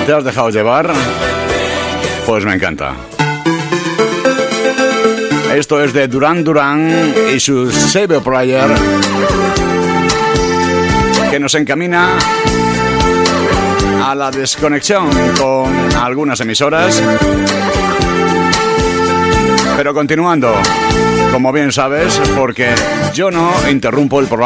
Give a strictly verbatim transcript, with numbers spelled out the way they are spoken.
¿Te has dejado llevar? Pues me encanta. Esto es de Duran Duran y su Savior Player, que nos encamina a la desconexión con algunas emisoras. Pero continuando, como bien sabes, porque yo no interrumpo el programa